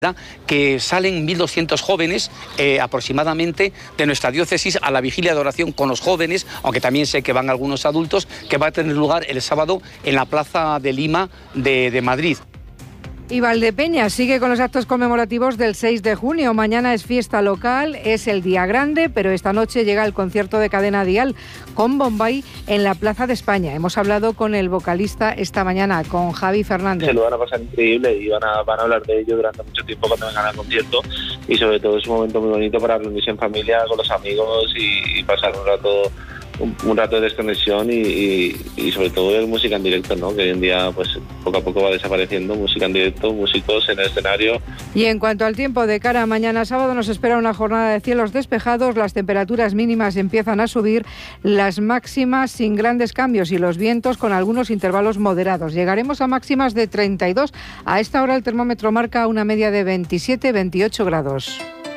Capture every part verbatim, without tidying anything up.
que salen mil doscientos jóvenes eh, aproximadamente de nuestra diócesis a la vigilia de oración con los jóvenes, aunque también sé que van algunos adultos, que va a tener lugar el sábado en la Plaza de Lima de, de Madrid. Y Valdepeñas sigue con los actos conmemorativos del seis de junio. Mañana es fiesta local, es el día grande, pero esta noche llega el concierto de Cadena Dial con Bombay en la Plaza de España. Hemos hablado con el vocalista esta mañana, con Javi Fernández. Se lo van a pasar increíble y van a, van a hablar de ello durante mucho tiempo cuando vengan al concierto, y sobre todo es un momento muy bonito para reunirse en familia con los amigos y, y pasar un rato Un, un rato de desconexión y, y, y sobre todo de música en directo, ¿no? Que hoy en día pues poco a poco va desapareciendo, música en directo, músicos en el escenario. Y en cuanto al tiempo, de cara a mañana sábado nos espera una jornada de cielos despejados, las temperaturas mínimas empiezan a subir, las máximas sin grandes cambios y los vientos con algunos intervalos moderados. Llegaremos a máximas de treinta y dos, a esta hora el termómetro marca una media de veintisiete veintiocho grados.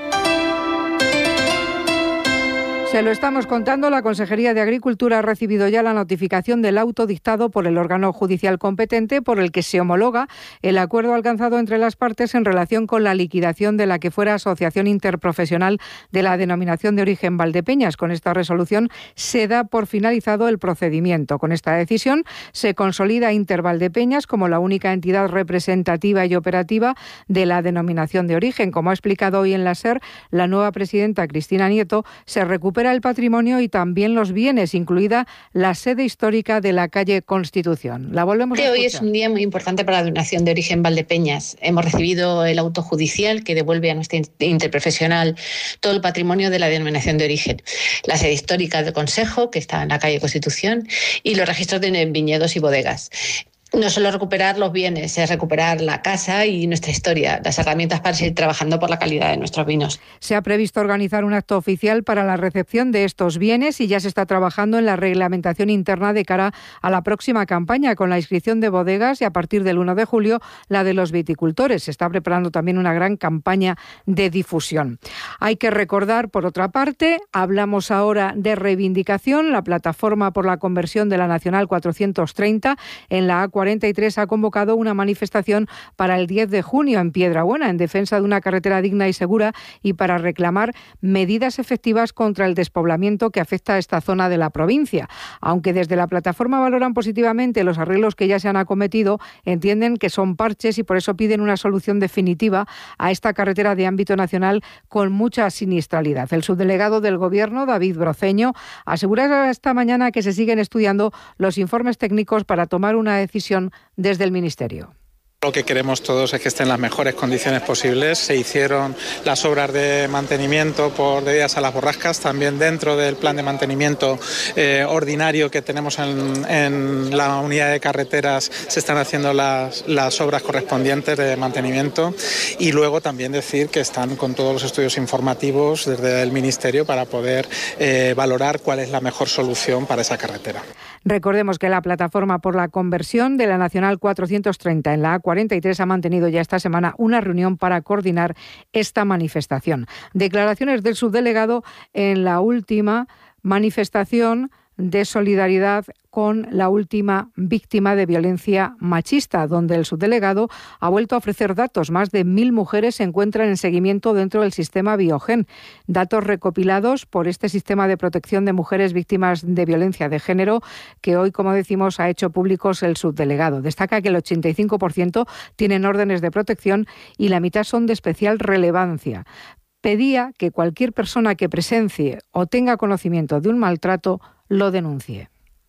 Se lo estamos contando, la Consejería de Agricultura ha recibido ya la notificación del auto dictado por el órgano judicial competente por el que se homologa el acuerdo alcanzado entre las partes en relación con la liquidación de la que fuera Asociación Interprofesional de la Denominación de Origen Valdepeñas. Con esta resolución se da por finalizado el procedimiento. Con esta decisión se consolida Intervaldepeñas como la única entidad representativa y operativa de la Denominación de Origen. Como ha explicado hoy en la SER, la nueva presidenta Cristina Nieto, se recupera el patrimonio y también los bienes, incluida la sede histórica de la calle Constitución. La volvemos a escuchar. Hoy es un día muy importante para la Denominación de Origen Valdepeñas. Hemos recibido el auto judicial que devuelve a nuestra interprofesional todo el patrimonio de la Denominación de Origen. La sede histórica del Consejo, que está en la calle Constitución, y los registros de viñedos y bodegas. No solo recuperar los bienes, es recuperar la casa y nuestra historia, las herramientas para seguir trabajando por la calidad de nuestros vinos. Se ha previsto organizar un acto oficial para la recepción de estos bienes y ya se está trabajando en la reglamentación interna de cara a la próxima campaña, con la inscripción de bodegas y a partir del uno de julio la de los viticultores. Se está preparando también una gran campaña de difusión. Hay que recordar, por otra parte, hablamos ahora de reivindicación. La plataforma por la conversión de la Nacional cuatrocientos treinta en la A cuarenta y tres ha convocado una manifestación para el diez de junio en Piedrabuena en defensa de una carretera digna y segura y para reclamar medidas efectivas contra el despoblamiento que afecta a esta zona de la provincia. Aunque desde la plataforma valoran positivamente los arreglos que ya se han acometido, entienden que son parches y por eso piden una solución definitiva a esta carretera de ámbito nacional con mucha siniestralidad. El subdelegado del Gobierno, David Broceño, asegura esta mañana que se siguen estudiando los informes técnicos para tomar una decisión desde el Ministerio. Lo que queremos todos es que estén en las mejores condiciones posibles. Se hicieron las obras de mantenimiento por debidas a las borrascas, también dentro del plan de mantenimiento eh, ordinario que tenemos en, en la unidad de carreteras se están haciendo las, las obras correspondientes de mantenimiento, y luego también decir que están con todos los estudios informativos desde el Ministerio para poder eh, valorar cuál es la mejor solución para esa carretera. Recordemos que la plataforma por la conversión de la Nacional cuatrocientos treinta en la A cuarenta y tres ha mantenido ya esta semana una reunión para coordinar esta manifestación. Declaraciones del subdelegado en la última manifestación de solidaridad con la última víctima de violencia machista, donde el subdelegado ha vuelto a ofrecer datos. Más de mil mujeres se encuentran en seguimiento dentro del sistema Biogen. Datos recopilados por este sistema de protección de mujeres víctimas de violencia de género que hoy, como decimos, ha hecho públicos el subdelegado. Destaca que el ochenta y cinco por ciento tienen órdenes de protección y la mitad son de especial relevancia. Pedía que cualquier persona que presencie o tenga conocimiento de un maltrato lo denuncie.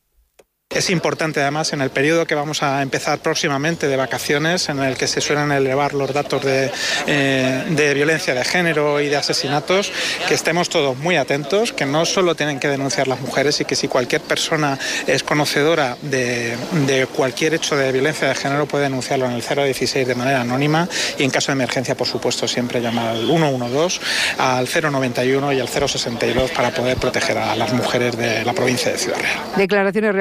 Es importante, además, en el periodo que vamos a empezar próximamente de vacaciones, en el que se suelen elevar los datos de, eh, de violencia de género y de asesinatos, que estemos todos muy atentos, que no solo tienen que denunciar las mujeres y que si cualquier persona es conocedora de, de cualquier hecho de violencia de género puede denunciarlo en el cero dieciséis de manera anónima y en caso de emergencia, por supuesto, siempre llamar al uno uno dos, al cero noventa y uno y al cero sesenta y dos para poder proteger a las mujeres de la provincia de Ciudad Real. Declaraciones realizadas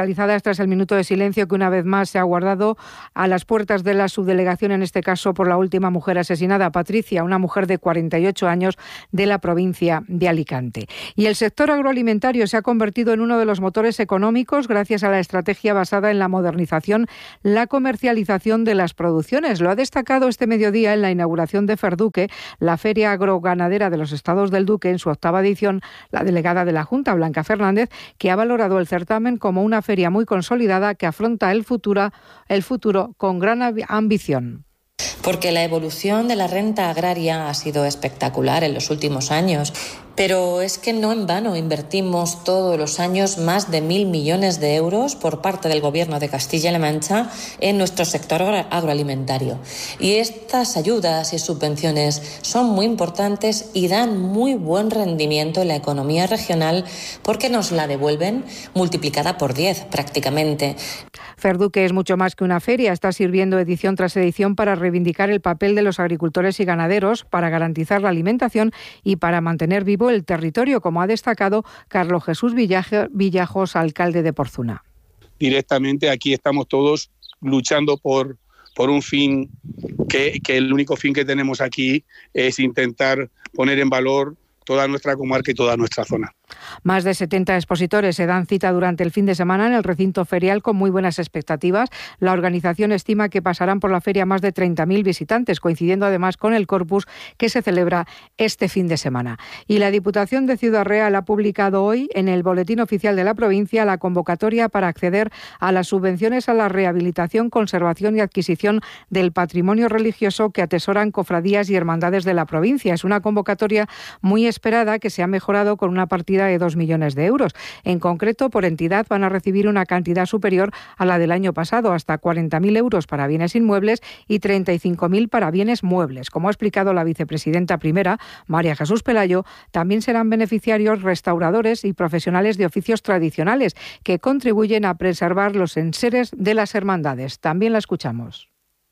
tras el minuto de silencio que una vez más se ha guardado a las puertas de la subdelegación, en este caso por la última mujer asesinada, Patricia, una mujer de cuarenta y ocho años de la provincia de Alicante. Y el sector agroalimentario se ha convertido en uno de los motores económicos gracias a la estrategia basada en la modernización, la comercialización de las producciones. Lo ha destacado este mediodía en la inauguración de Ferduque, la Feria Agroganadera de los Estados del Duque, en su octava edición, la delegada de la Junta, Blanca Fernández, que ha valorado el certamen como una feria muy consolidada que afronta el futuro, el futuro con gran ambición. Porque la evolución de la renta agraria ha sido espectacular en los últimos años, pero es que no en vano invertimos todos los años más de mil millones de euros por parte del Gobierno de Castilla-La Mancha en nuestro sector agroalimentario. Y estas ayudas y subvenciones son muy importantes y dan muy buen rendimiento en la economía regional porque nos la devuelven multiplicada por diez prácticamente. Ferduque es mucho más que una feria, está sirviendo edición tras edición para reivindicar el papel de los agricultores y ganaderos, para garantizar la alimentación y para mantener vivo el territorio, como ha destacado Carlos Jesús Villajos, alcalde de Porzuna. Directamente aquí estamos todos luchando por, por un fin, que, que el único fin que tenemos aquí es intentar poner en valor toda nuestra comarca y toda nuestra zona. Más de setenta expositores se dan cita durante el fin de semana en el recinto ferial con muy buenas expectativas. La organización estima que pasarán por la feria más de treinta mil visitantes, coincidiendo además con el Corpus que se celebra este fin de semana. Y la Diputación de Ciudad Real ha publicado hoy en el Boletín Oficial de la provincia la convocatoria para acceder a las subvenciones a la rehabilitación, conservación y adquisición del patrimonio religioso que atesoran cofradías y hermandades de la provincia. Es una convocatoria muy esperada que se ha mejorado con una partida de dos millones de euros. En concreto, por entidad van a recibir una cantidad superior a la del año pasado, hasta cuarenta mil euros para bienes inmuebles y treinta y cinco mil para bienes muebles. Como ha explicado la vicepresidenta primera, María Jesús Pelayo, también serán beneficiarios restauradores y profesionales de oficios tradicionales que contribuyen a preservar los enseres de las hermandades. También la escuchamos.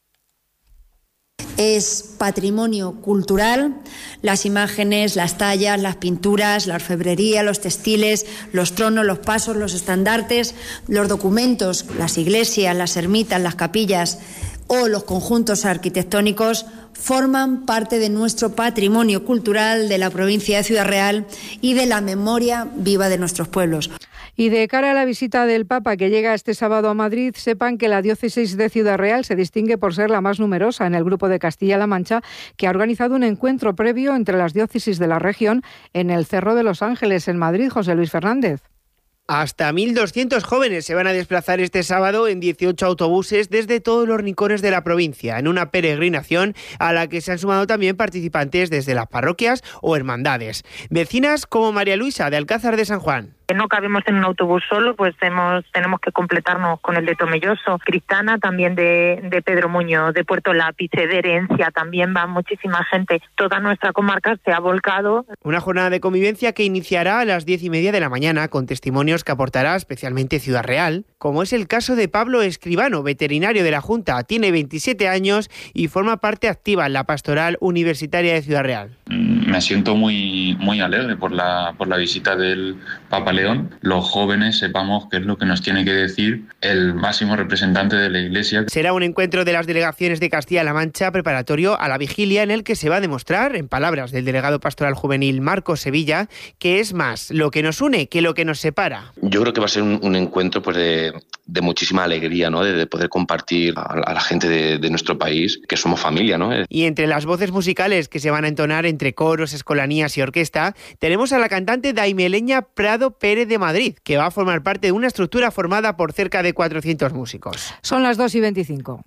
Es patrimonio cultural, las imágenes, las tallas, las pinturas, la orfebrería, los textiles, los tronos, los pasos, los estandartes, los documentos, las iglesias, las ermitas, las capillas o los conjuntos arquitectónicos forman parte de nuestro patrimonio cultural de la provincia de Ciudad Real y de la memoria viva de nuestros pueblos. Y de cara a la visita del Papa que llega este sábado a Madrid, sepan que la diócesis de Ciudad Real se distingue por ser la más numerosa en el grupo de Castilla-La Mancha, que ha organizado un encuentro previo entre las diócesis de la región en el Cerro de los Ángeles, en Madrid. José Luis Fernández. Hasta mil doscientos jóvenes se van a desplazar este sábado en dieciocho autobuses desde todos los rincones de la provincia, en una peregrinación a la que se han sumado también participantes desde las parroquias o hermandades. Vecinas como María Luisa, de Alcázar de San Juan. No cabemos en un autobús solo, pues hemos, tenemos que completarnos con el de Tomelloso. Cristana, también de, de Pedro Muñoz, de Puerto Lápice, de Herencia, también va muchísima gente. Toda nuestra comarca se ha volcado. Una jornada de convivencia que iniciará a las diez y media de la mañana con testimonios que aportará especialmente Ciudad Real, como es el caso de Pablo Escribano, veterinario de la Junta. Tiene veintisiete años y forma parte activa en la pastoral universitaria de Ciudad Real. Me siento muy, muy alegre por la, por la visita del Papa León. Los jóvenes sepamos qué es lo que nos tiene que decir el máximo representante de la Iglesia. Será un encuentro de las delegaciones de Castilla-La Mancha preparatorio a la vigilia, en el que se va a demostrar, en palabras del delegado pastoral juvenil Marcos Sevilla, que es más lo que nos une que lo que nos separa. Yo creo que va a ser un, un encuentro pues de, de muchísima alegría, ¿no? De, de poder compartir a, a la gente de, de nuestro país, que somos familia, ¿no? Y entre las voces musicales que se van a entonar entre coros, escolanías y orquesta, tenemos a la cantante daimeleña Prado Pérez de Madrid, que va a formar parte de una estructura formada por cerca de cuatrocientos músicos. Son las dos y veinticinco.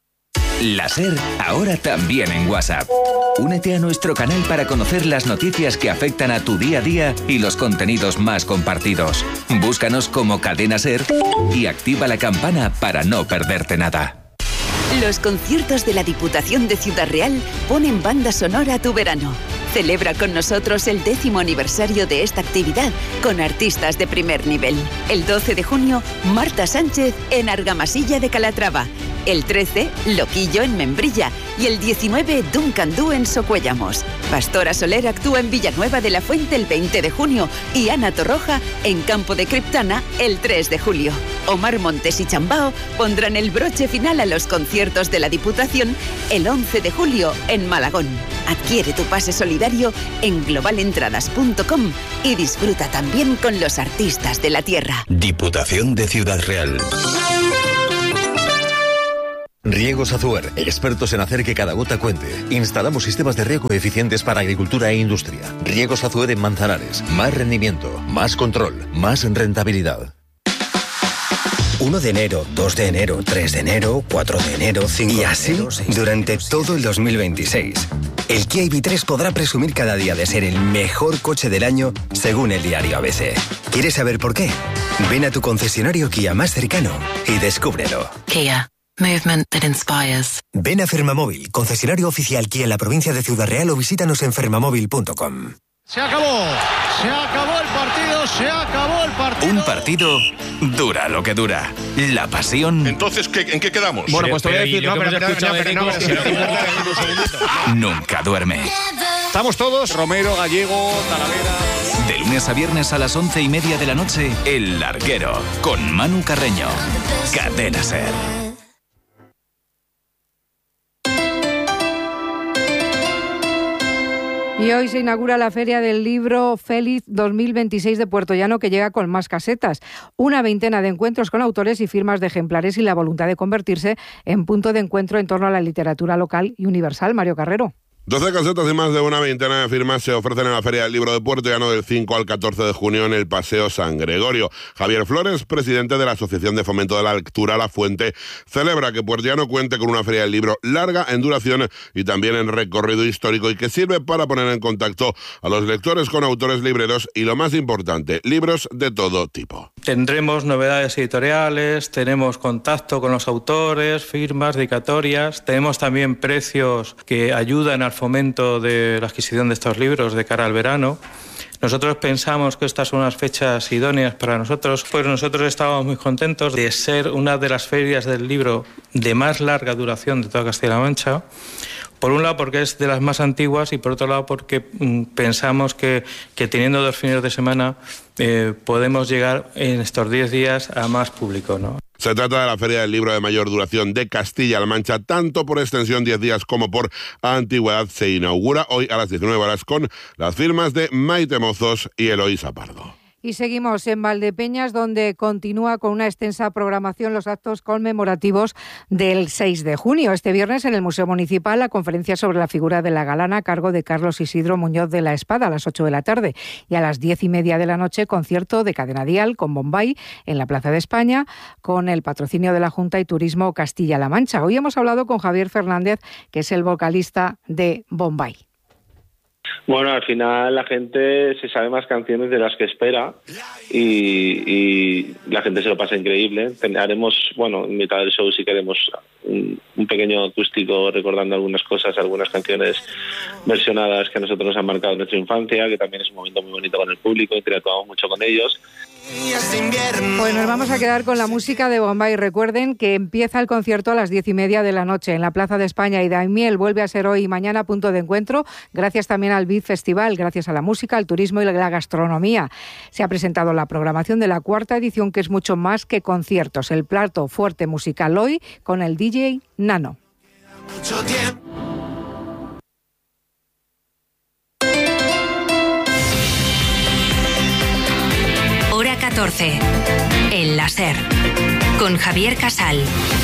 La SER, ahora también en WhatsApp. Únete a nuestro canal para conocer las noticias que afectan a tu día a día y los contenidos más compartidos. Búscanos como Cadena SER y activa la campana para no perderte nada. Los conciertos de la Diputación de Ciudad Real ponen banda sonora a tu verano. Celebra con nosotros el décimo aniversario de esta actividad con artistas de primer nivel. El doce de junio, Marta Sánchez en Argamasilla de Calatrava. El trece, Loquillo en Membrilla. Y el diecinueve, Duncan Du en Socuéllamos. Pastora Soler actúa en Villanueva de la Fuente el veinte de junio y Ana Torroja en Campo de Criptana el tres de julio. Omar Montes y Chambao pondrán el broche final a los conciertos de la Diputación el once de julio en Malagón. Adquiere tu pase solidario en global entradas punto com y disfruta también con los artistas de la tierra. Diputación de Ciudad Real. Riegos Azuer, expertos en hacer que cada gota cuente. Instalamos sistemas de riego eficientes para agricultura e industria. Riegos Azuer en Manzanares. Más rendimiento, más control, más rentabilidad. uno de enero, dos de enero, tres de enero, cuatro de enero, cinco de enero... Y así durante todo el dos mil veintiséis. El Kia I V tres podrá presumir cada día de ser el mejor coche del año según el diario A B C. ¿Quieres saber por qué? Ven a tu concesionario Kia más cercano y descúbrelo. Kia. Movement that inspires. Ven a Fermamóvil, concesionario oficial Kia en la provincia de Ciudad Real, o visítanos en fermamóvil punto com. Se acabó, se acabó el partido, se acabó el partido. Un partido dura lo que dura. La pasión. Entonces, ¿qué, ¿en qué quedamos? Bueno, pues te voy a decir, no, pero, pero, no, pero, no, pero, nunca duerme. Estamos todos, Romero, Gallego, Talavera. De lunes a viernes a las once y media de la noche, El Larguero, con Manu Carreño. Cadena SER. Y hoy se inaugura la Feria del Libro Feliz dos mil veintiséis de Puerto Llano, que llega con más casetas. Una veintena de encuentros con autores y firmas de ejemplares y la voluntad de convertirse en punto de encuentro en torno a la literatura local y universal. Mario Carrero. doce casetas y más de una veintena de firmas se ofrecen en la Feria del Libro de Puerto Llano del cinco al catorce de junio en el Paseo San Gregorio. Javier Flores, presidente de la Asociación de Fomento de la Lectura La Fuente, celebra que Puerto Llano cuente con una Feria del Libro larga en duración y también en recorrido histórico, y que sirve para poner en contacto a los lectores con autores libreros y, lo más importante, libros de todo tipo. Tendremos novedades editoriales, tenemos contacto con los autores, firmas, dedicatorias, tenemos también precios que ayudan al fomento de la adquisición de estos libros de cara al verano. Nosotros pensamos que estas son unas fechas idóneas para nosotros, pues nosotros estábamos muy contentos de ser una de las ferias del libro de más larga duración de toda Castilla-La Mancha. Por un lado porque es de las más antiguas y por otro lado porque mm, pensamos que, que teniendo dos fines de semana eh, podemos llegar en estos diez días a más público, ¿no? Se trata de la Feria del Libro de mayor duración de Castilla-La Mancha, tanto por extensión diez días como por antigüedad. Se inaugura hoy a las diecinueve horas con las firmas de Maite Mozos y Eloísa Pardo. Y seguimos en Valdepeñas, donde continúa con una extensa programación los actos conmemorativos del seis de junio. Este viernes en el Museo Municipal, la conferencia sobre la figura de la galana a cargo de Carlos Isidro Muñoz de la Espada a las ocho de la tarde. Y a las diez y media de la noche, concierto de Cadena Dial con Bombay en la Plaza de España, con el patrocinio de la Junta y Turismo Castilla-La Mancha. Hoy hemos hablado con Javier Fernández, que es el vocalista de Bombay. Bueno, al final la gente se sabe más canciones de las que espera y, y la gente se lo pasa increíble. Haremos, bueno, en mitad del show sí que haremos un, un pequeño acústico recordando algunas cosas, algunas canciones versionadas que a nosotros nos han marcado en nuestra infancia, que también es un momento muy bonito con el público, interactuamos mucho con ellos. Pues nos vamos a quedar con la música de Bombay. Recuerden que empieza el concierto a las diez y media de la noche en la Plaza de España, y Daimiel vuelve a ser hoy y mañana punto de encuentro, gracias también al Beat Festival, gracias a la música, al turismo y la gastronomía. Se ha presentado la programación de la cuarta edición, que es mucho más que conciertos. El plato fuerte musical hoy con el D J Nano. Mucho tiempo. Hora catorce. El láser. Con Javier Casal.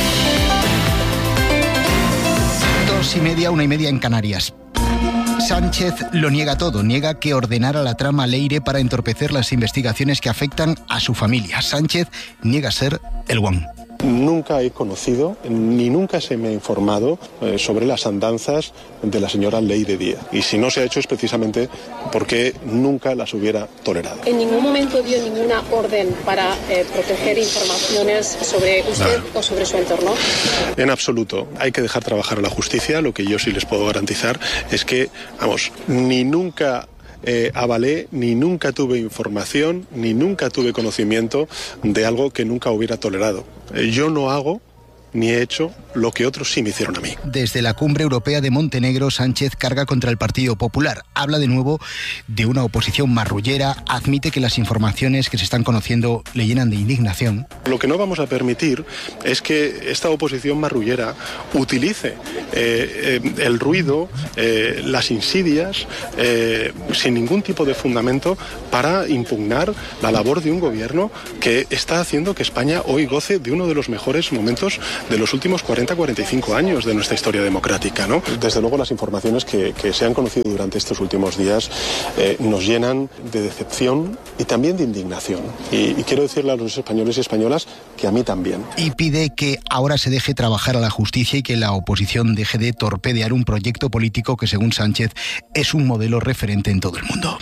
Dos y media, una y media en Canarias. Sánchez lo niega todo, niega que ordenara la trama Leire para entorpecer las investigaciones que afectan a su familia. Sánchez niega ser el guan. Nunca he conocido, ni nunca se me ha informado eh, sobre las andanzas de la señora Leire Díaz. Y si no se ha hecho es precisamente porque nunca las hubiera tolerado. ¿En ningún momento dio ninguna orden para eh, proteger informaciones sobre usted no. o sobre su entorno? En absoluto. Hay que dejar trabajar a la justicia. Lo que yo sí les puedo garantizar es que, vamos, ni nunca... Eh, avalé, ni nunca tuve información, ni nunca tuve conocimiento de algo que nunca hubiera tolerado. Eh, yo no hago ni he hecho lo que otros sí me hicieron a mí. Desde la Cumbre Europea de Montenegro, Sánchez carga contra el Partido Popular. Habla de nuevo de una oposición marrullera, admite que las informaciones que se están conociendo le llenan de indignación. Lo que no vamos a permitir es que esta oposición marrullera utilice eh, eh, el ruido, eh, las insidias, eh, sin ningún tipo de fundamento para impugnar la labor de un gobierno que está haciendo que España hoy goce de uno de los mejores momentos de los últimos cuarenta a cuarenta y cinco años de nuestra historia democrática, ¿no? Desde luego las informaciones que, que se han conocido durante estos últimos días eh, nos llenan de decepción y también de indignación. Y, y quiero decirle a los españoles y españolas que a mí también. Y pide que ahora se deje trabajar a la justicia y que la oposición deje de torpedear un proyecto político que, según Sánchez, es un modelo referente en todo el mundo.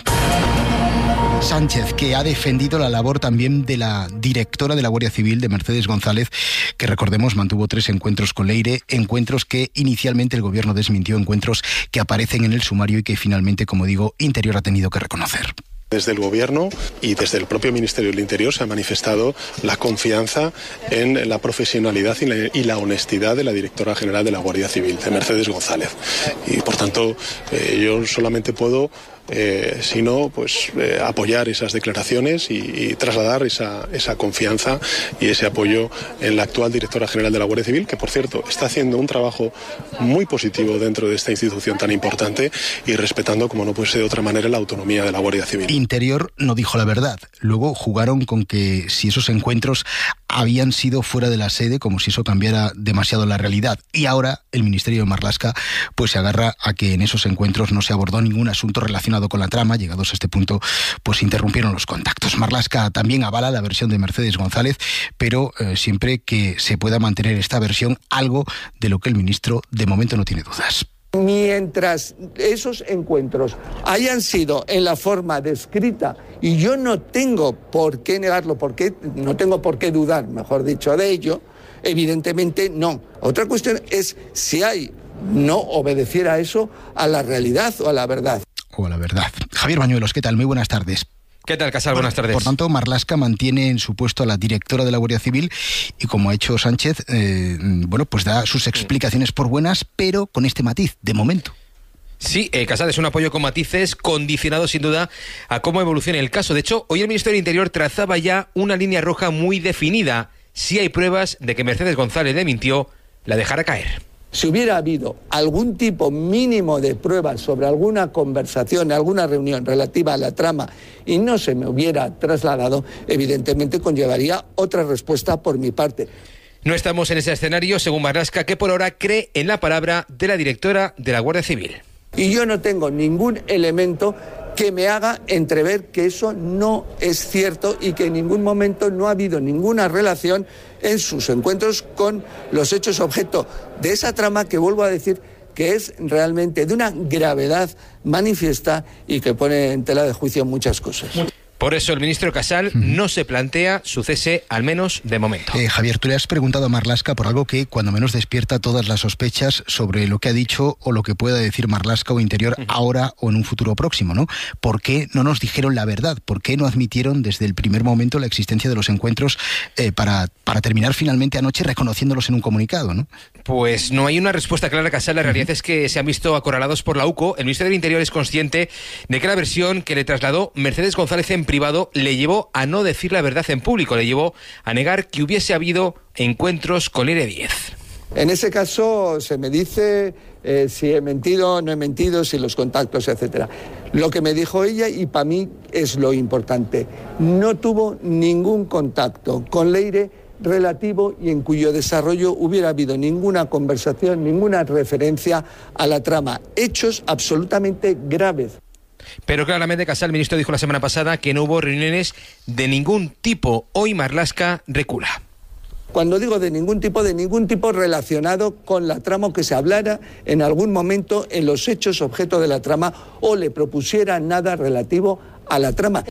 Sánchez, que ha defendido la labor también de la directora de la Guardia Civil, de Mercedes González, que recordemos mantuvo tres encuentros con Leire, encuentros que inicialmente el gobierno desmintió, encuentros que aparecen en el sumario y que finalmente, como digo, Interior ha tenido que reconocer. Desde el Gobierno y desde el propio Ministerio del Interior se ha manifestado la confianza en la profesionalidad y la, y la honestidad de la directora general de la Guardia Civil, de Mercedes González. Y por tanto, eh, yo solamente puedo Eh, sino pues eh, apoyar esas declaraciones y, y trasladar esa, esa confianza y ese apoyo en la actual directora general de la Guardia Civil, que por cierto está haciendo un trabajo muy positivo dentro de esta institución tan importante y respetando, como no puede ser de otra manera, la autonomía de la Guardia Civil. Interior no dijo la verdad. Luego jugaron con que si esos encuentros habían sido fuera de la sede, como si eso cambiara demasiado la realidad. Y ahora el Ministerio de Marlaska pues se agarra a que en esos encuentros no se abordó ningún asunto relacionado con la trama. Llegados a este punto, pues interrumpieron los contactos. Marlaska también avala la versión de Mercedes González, pero eh, siempre que se pueda mantener esta versión, algo de lo que el ministro de momento no tiene dudas. Mientras esos encuentros hayan sido en la forma descrita, y yo no tengo por qué negarlo, porque no tengo por qué dudar, mejor dicho, de ello, evidentemente no. Otra cuestión es si hay no obedeciera eso a la realidad o a la verdad. O a la verdad. Javier Bañuelos, ¿qué tal? Muy buenas tardes. ¿Qué tal, Casal? Buenas tardes. Por tanto, Marlaska mantiene en su puesto a la directora de la Guardia Civil y, como ha hecho Sánchez, eh, bueno, pues da sus explicaciones por buenas, pero con este matiz, de momento. Sí, eh, Casal, es un apoyo con matices, condicionado sin duda a cómo evolucione el caso. De hecho, hoy el Ministerio del Interior trazaba ya una línea roja muy definida. Si hay pruebas de que Mercedes González le mintió, la dejará caer. Si hubiera habido algún tipo mínimo de pruebas sobre alguna conversación, alguna reunión relativa a la trama y no se me hubiera trasladado, evidentemente conllevaría otra respuesta por mi parte. No estamos en ese escenario, según Marlaska, que por ahora cree en la palabra de la directora de la Guardia Civil. Y yo no tengo ningún elemento que me haga entrever que eso no es cierto y que en ningún momento no ha habido ninguna relación en sus encuentros con los hechos objeto de esa trama, que vuelvo a decir que es realmente de una gravedad manifiesta y que pone en tela de juicio muchas cosas. Por eso el ministro Casal no se plantea su cese, al menos de momento. Eh, Javier, tú le has preguntado a Marlaska por algo que cuando menos despierta todas las sospechas sobre lo que ha dicho o lo que pueda decir Marlaska o Interior uh-huh. ahora o en un futuro próximo, ¿no? ¿Por qué no nos dijeron la verdad? ¿Por qué no admitieron desde el primer momento la existencia de los encuentros eh, para, para terminar finalmente anoche reconociéndolos en un comunicado, ¿no? Pues no hay una respuesta clara, Casal. La realidad uh-huh. es que se han visto acorralados por la U C O. El Ministerio del Interior es consciente de que la versión que le trasladó Mercedes González en privado le llevó a no decir la verdad en público, le llevó a negar que hubiese habido encuentros con Leire Díez. En ese caso se me dice eh, si he mentido, no he mentido, si los contactos, etcétera. Lo que me dijo ella, y para mí es lo importante, no tuvo ningún contacto con Leire relativo y en cuyo desarrollo hubiera habido ninguna conversación, ninguna referencia a la trama. Hechos absolutamente graves. Pero claramente, Casal, el ministro dijo la semana pasada que no hubo reuniones de ningún tipo. Hoy Marlaska recula. Cuando digo de ningún tipo, de ningún tipo relacionado con la trama, o que se hablara en algún momento en los hechos objeto de la trama o le propusiera nada relativo a la trama.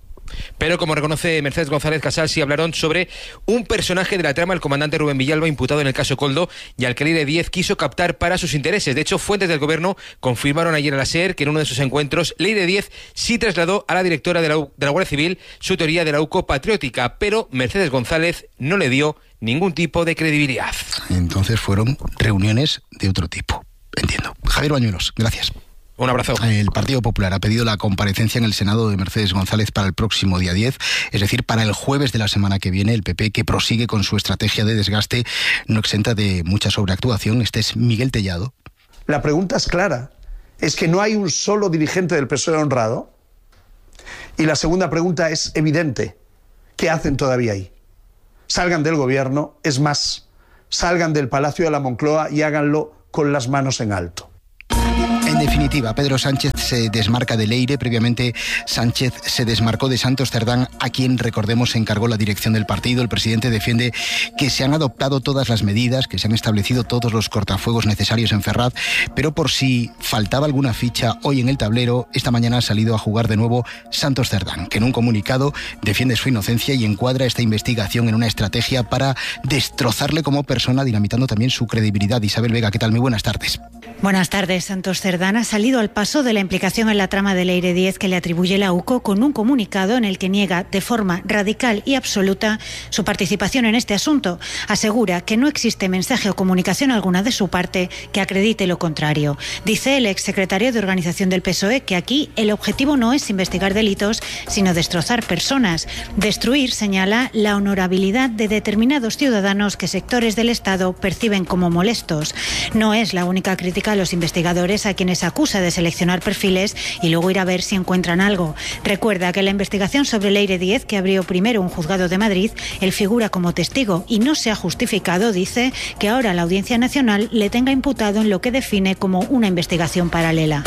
Pero como reconoce Mercedes González, Casal, sí hablaron sobre un personaje de la trama, el comandante Rubén Villalba, imputado en el caso Coldo, y al que Leire Díez quiso captar para sus intereses. De hecho, fuentes del gobierno confirmaron ayer a la SER que en uno de sus encuentros Leire Díez sí trasladó a la directora de la, de la Guardia Civil su teoría de la U C O patriótica, pero Mercedes González no le dio ningún tipo de credibilidad. Entonces fueron reuniones de otro tipo, entiendo. Javier Bañuelos, gracias. Un abrazo. El Partido Popular ha pedido la comparecencia en el Senado de Mercedes González para el próximo día diez, es decir, para el jueves de la semana que viene. El P P, que prosigue con su estrategia de desgaste, no exenta de mucha sobreactuación. Este es Miguel Tellado. La pregunta es clara. ¿Es que no hay un solo dirigente del P S O E honrado? Y la segunda pregunta es evidente. ¿Qué hacen todavía ahí? Salgan del gobierno, es más, salgan del Palacio de la Moncloa y háganlo con las manos en alto. En definitiva, Pedro Sánchez se desmarca de Leire. Previamente, Sánchez se desmarcó de Santos Cerdán, a quien, recordemos, encargó la dirección del partido. El presidente defiende que se han adoptado todas las medidas, que se han establecido todos los cortafuegos necesarios en Ferraz, pero por si faltaba alguna ficha hoy en el tablero, esta mañana ha salido a jugar de nuevo Santos Cerdán, que en un comunicado defiende su inocencia y encuadra esta investigación en una estrategia para destrozarle como persona, dinamitando también su credibilidad. Isabel Vega, ¿qué tal? Muy buenas tardes. Buenas tardes. Santos Cerdán ha salido al paso de la implicación en la trama de Leire diez que le atribuye la U C O con un comunicado en el que niega de forma radical y absoluta su participación en este asunto. Asegura que no existe mensaje o comunicación alguna de su parte que acredite lo contrario. Dice el exsecretario de Organización del P S O E que aquí el objetivo no es investigar delitos, sino destrozar personas. Destruir, señala, la honorabilidad de determinados ciudadanos que sectores del Estado perciben como molestos. No es la única crítica a los investigadores a quienes acusa de seleccionar perfiles y luego ir a ver si encuentran algo. Recuerda que en la investigación sobre Leire diez, que abrió primero un juzgado de Madrid, él figura como testigo y no se ha justificado, dice, que ahora la Audiencia Nacional le tenga imputado en lo que define como una investigación paralela.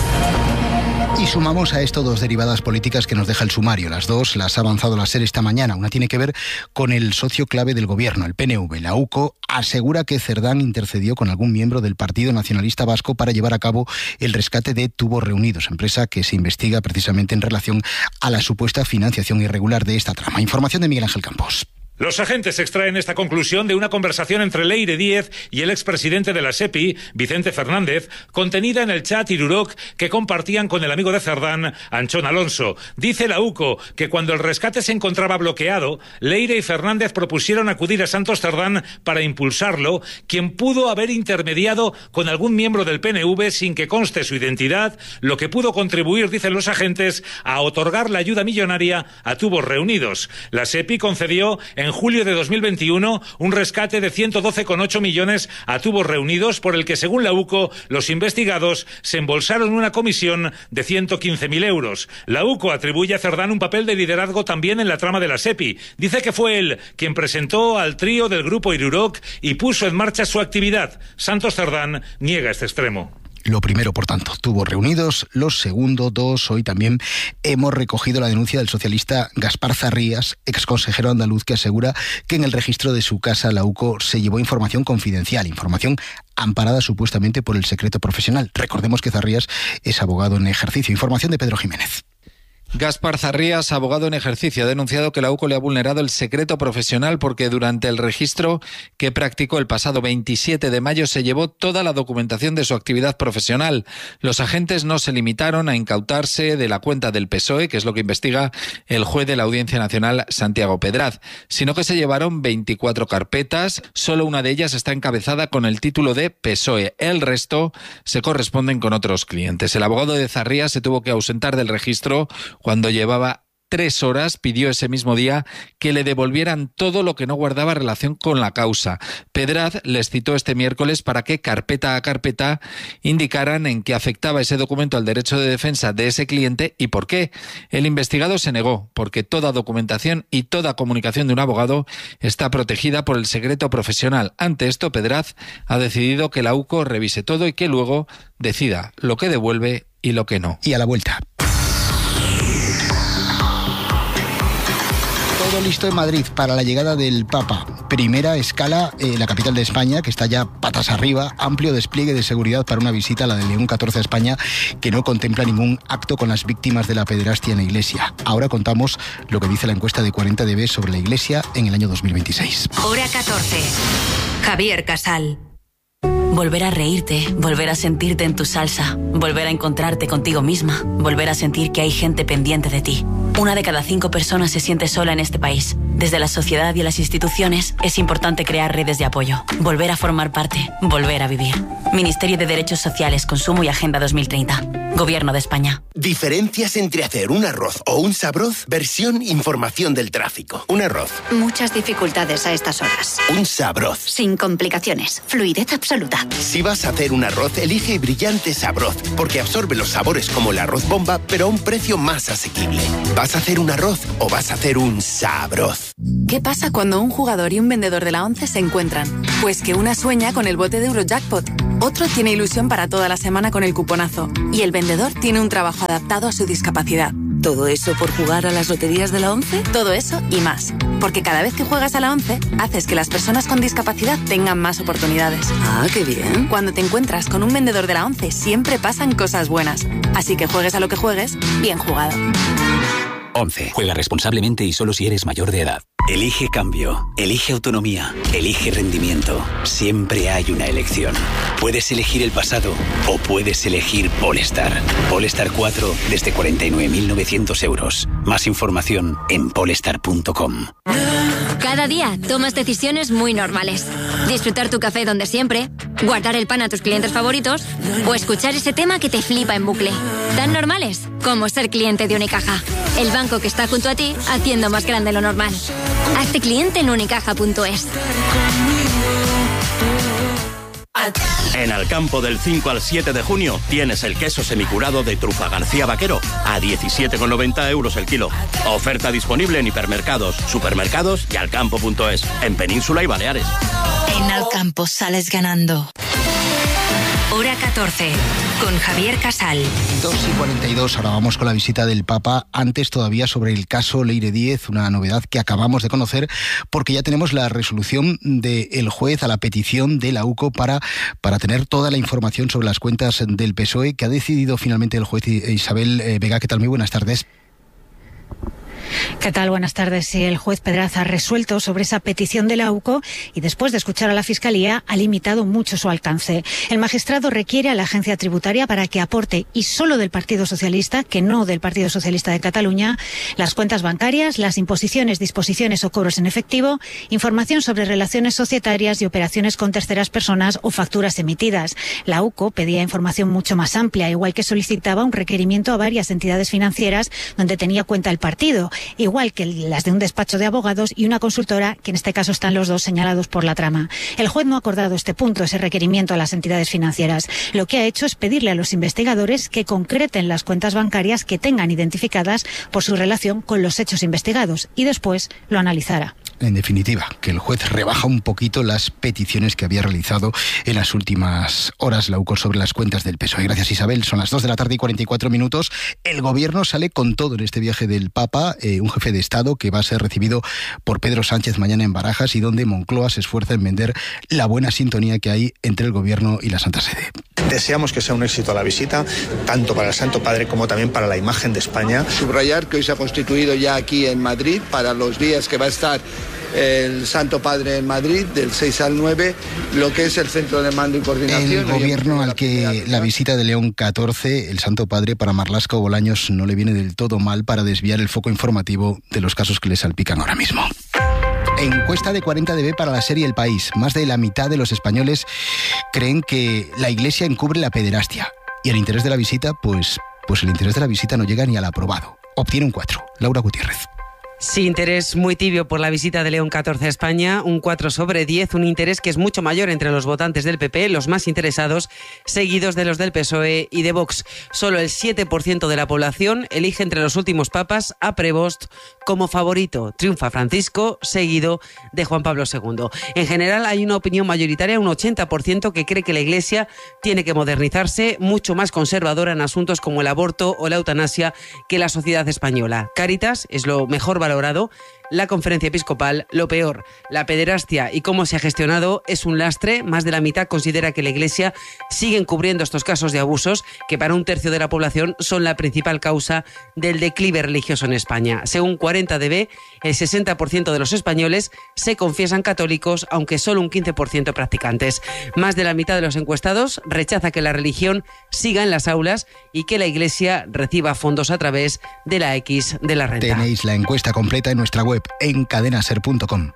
Y sumamos a esto dos derivadas políticas que nos deja el sumario. Las dos las ha avanzado la SER esta mañana. Una tiene que ver con el socio clave del gobierno, el P N V. La U C O asegura que Cerdán intercedió con algún miembro del Partido Nacionalista Vasco para llevar a cabo el rescate de Tubos Reunidos, empresa que se investiga precisamente en relación a la supuesta financiación irregular de esta trama. Información de Miguel Ángel Campos. Los agentes extraen esta conclusión de una conversación entre Leire diez y el expresidente de la SEPI, Vicente Fernández, contenida en el chat Iruroc que compartían con el amigo de Cerdán, Anchón Alonso. Dice la U C O que cuando el rescate se encontraba bloqueado, Leire y Fernández propusieron acudir a Santos Cerdán para impulsarlo, quien pudo haber intermediado con algún miembro del P N V sin que conste su identidad, lo que pudo contribuir, dicen los agentes, a otorgar la ayuda millonaria a Tubos Reunidos. La SEPI concedió en En julio de dos mil veintiuno, un rescate de ciento doce coma ocho millones a Tubos Reunidos, por el que, según la U C O, los investigados se embolsaron una comisión de ciento quince mil euros. La U C O atribuye a Cerdán un papel de liderazgo también en la trama de la SEPI. Dice que fue él quien presentó al trío del grupo Iruroc y puso en marcha su actividad. Santos Cerdán niega este extremo. Lo primero, por tanto, Tubos Reunidos. Lo segundo, dos, hoy también hemos recogido la denuncia del socialista Gaspar Zarrías, exconsejero andaluz, que asegura que en el registro de su casa la U C O se llevó información confidencial, información amparada supuestamente por el secreto profesional. Recordemos que Zarrías es abogado en ejercicio. Información de Pedro Jiménez. Gaspar Zarrías, abogado en ejercicio, ha denunciado que la U C O le ha vulnerado el secreto profesional porque durante el registro que practicó el pasado veintisiete de mayo se llevó toda la documentación de su actividad profesional. Los agentes no se limitaron a incautarse de la cuenta del P S O E, que es lo que investiga el juez de la Audiencia Nacional, Santiago Pedraz, sino que se llevaron veinticuatro carpetas. Solo una de ellas está encabezada con el título de P S O E. El resto se corresponden con otros clientes. El abogado de Zarrías se tuvo que ausentar del registro cuando llevaba tres horas. Pidió ese mismo día que le devolvieran todo lo que no guardaba relación con la causa. Pedraz les citó este miércoles para que carpeta a carpeta indicaran en qué afectaba ese documento al derecho de defensa de ese cliente y por qué. El investigado se negó, porque toda documentación y toda comunicación de un abogado está protegida por el secreto profesional. Ante esto, Pedraz ha decidido que la U C O revise todo y que luego decida lo que devuelve y lo que no. Y a la vuelta. Todo listo en Madrid para la llegada del Papa. Primera escala, eh, la capital de España, que está ya patas arriba. Amplio despliegue de seguridad para una visita a la de León catorce a España, que no contempla ningún acto con las víctimas de la pederastia en la Iglesia. Ahora contamos lo que dice la encuesta de cuarenta D B sobre la Iglesia en el año dos mil veintiséis. Hora catorce. Javier Casal. Volver a reírte, volver a sentirte en tu salsa, volver a encontrarte contigo misma, volver a sentir que hay gente pendiente de ti. Una de cada cinco personas se siente sola en este país. Desde la sociedad y las instituciones es importante crear redes de apoyo, volver a formar parte, volver a vivir. Ministerio de Derechos Sociales, Consumo y Agenda dos mil treinta. Gobierno de España. Diferencias entre hacer un arroz o un sabroz. Versión información del tráfico. Un arroz. Muchas dificultades a estas horas. Un sabroz. Sin complicaciones. Fluidez absoluta. Si vas a hacer un arroz, elige Brillante Sabroz, porque absorbe los sabores como el arroz bomba, pero a un precio más asequible. ¿Vas a hacer un arroz o vas a hacer un sabroz? ¿Qué pasa cuando un jugador y un vendedor de la ONCE se encuentran? Pues que una sueña con el bote de Eurojackpot, otro tiene ilusión para toda la semana con el cuponazo y el vendedor tiene un trabajo adaptado a su discapacidad. ¿Todo eso por jugar a las loterías de la ONCE? Todo eso y más. Porque cada vez que juegas a la ONCE, haces que las personas con discapacidad tengan más oportunidades. Ah, qué bien. Cuando te encuentras con un vendedor de la ONCE, siempre pasan cosas buenas. Así que juegues a lo que juegues, bien jugado. ONCE. Juega responsablemente y solo si eres mayor de edad. Elige cambio, elige autonomía, elige rendimiento. Siempre hay una elección. Puedes elegir el pasado o puedes elegir Polestar. Polestar cuatro desde cuarenta y nueve mil novecientos euros. Más información en polestar punto com. Cada día tomas decisiones muy normales. Disfrutar tu café donde siempre, guardar el pan a tus clientes favoritos o escuchar ese tema que te flipa en bucle. Tan normales como ser cliente de Unicaja. El banco que está junto a ti haciendo más grande lo normal. Hazte cliente en unicaja punto es. En Alcampo del cinco al siete de junio tienes el queso semicurado de Trufa García Vaquero a diecisiete con noventa euros el kilo. Oferta disponible en hipermercados, supermercados y alcampo punto es, en Península y Baleares. En Alcampo sales ganando. Hora catorce, con Javier Casal. dos y cuarenta y dos, ahora vamos con la visita del Papa. Antes todavía sobre el caso Leire Díez, una novedad que acabamos de conocer porque ya tenemos la resolución del juez a la petición de la UCO para, para tener toda la información sobre las cuentas del P S O E, que ha decidido finalmente el juez Isabel Vega. ¿Qué tal? Muy buenas tardes. ¿Qué tal? Buenas tardes. Sí, el juez Pedraza ha resuelto sobre esa petición de la UCO y después de escuchar a la Fiscalía ha limitado mucho su alcance. El magistrado requiere a la agencia tributaria para que aporte, y solo del Partido Socialista, que no del Partido Socialista de Cataluña, las cuentas bancarias, las imposiciones, disposiciones o cobros en efectivo, información sobre relaciones societarias y operaciones con terceras personas o facturas emitidas. La UCO pedía información mucho más amplia, igual que solicitaba un requerimiento a varias entidades financieras donde tenía cuenta el partido, igual que las de un despacho de abogados y una consultora, que en este caso están los dos señalados por la trama. El juez no ha acordado este punto, ese requerimiento a las entidades financieras. Lo que ha hecho es pedirle a los investigadores que concreten las cuentas bancarias que tengan identificadas por su relación con los hechos investigados y después lo analizará. En definitiva, que el juez rebaja un poquito las peticiones que había realizado en las últimas horas la UCO sobre las cuentas del P S O E. Gracias, Isabel. Son las dos de la tarde y cuarenta y cuatro minutos. El gobierno sale con todo en este viaje del Papa, eh, un jefe de Estado que va a ser recibido por Pedro Sánchez mañana en Barajas y donde Moncloa se esfuerza en vender la buena sintonía que hay entre el gobierno y la Santa Sede. Deseamos que sea un éxito la visita, tanto para el Santo Padre como también para la imagen de España. Subrayar que hoy se ha constituido ya aquí en Madrid para los días que va a estar el Santo Padre en Madrid, del seis al nueve, lo que es el centro de mando y coordinación. El gobierno al que la visita de León catorce, el Santo Padre, para Marlaska o Bolaños no le viene del todo mal para desviar el foco informativo de los casos que le salpican ahora mismo. Encuesta de cuarenta D B para la serie El País. Más de la mitad de los españoles creen que la Iglesia encubre la pederastia. Y el interés de la visita, pues, pues el interés de la visita no llega ni al aprobado. Obtiene un cuatro. Laura Gutiérrez. Sí, interés muy tibio por la visita de León catorce a España, un cuatro sobre diez, un interés que es mucho mayor entre los votantes del P P, los más interesados, seguidos de los del P S O E y de Vox. Solo el siete por ciento de la población elige entre los últimos papas a Prevost como favorito. Triunfa Francisco, seguido de Juan Pablo segundo. En general hay una opinión mayoritaria, un ochenta por ciento, que cree que la Iglesia tiene que modernizarse, mucho más conservadora en asuntos como el aborto o la eutanasia que la sociedad española. Cáritas es lo mejor valorado, la Conferencia Episcopal lo peor. La pederastia y cómo se ha gestionado es un lastre. Más de la mitad considera que la Iglesia sigue encubriendo estos casos de abusos que para un tercio de la población son la principal causa del declive religioso en España. Según cuarenta D B, el sesenta por ciento de los españoles se confiesan católicos, aunque solo un quince por ciento practicantes. Más de la mitad de los encuestados rechaza que la religión siga en las aulas y que la Iglesia reciba fondos a través de la X de la renta. Tenéis la encuesta completa en nuestra web web en cadena ser punto com.